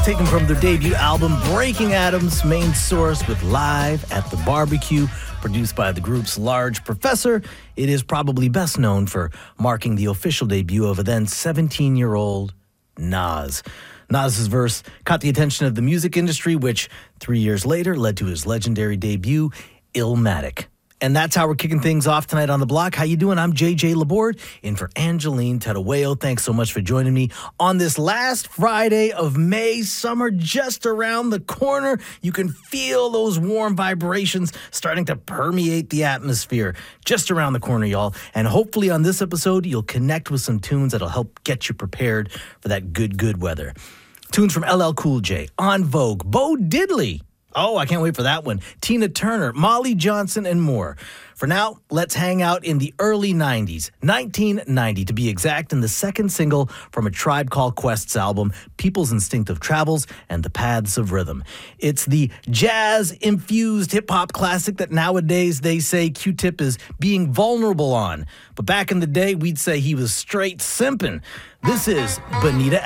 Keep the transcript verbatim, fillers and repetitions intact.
taken from their debut album, Breaking Atoms, main source with Live at the Barbecue, produced by the group's Large Professor. It is probably best known for marking the official debut of a then seventeen-year-old Nas. Nas's verse caught the attention of the music industry, which three years later led to his legendary debut, Illmatic. And that's how we're kicking things off tonight on The Block. How you doing? I'm J J Laborde, in for Angeline Tedaweo. Thanks so much for joining me on this last Friday of May. Summer just around the corner. You can feel those warm vibrations starting to permeate the atmosphere just around the corner, y'all. And hopefully on this episode, you'll connect with some tunes that'll help get you prepared for that good, good weather. Tunes from L L Cool J, En Vogue, Bo Diddley. Oh, I can't wait for that one. Tina Turner, Molly Johnson, and more. For now, let's hang out in the early nineties, nineteen ninety to be exact, and the second single from A Tribe Called Quest's album, People's Instinctive Travels and the Paths of Rhythm. It's the jazz-infused hip-hop classic that nowadays they say Q-Tip is being vulnerable on. But back in the day, we'd say he was straight simping. This is Bonita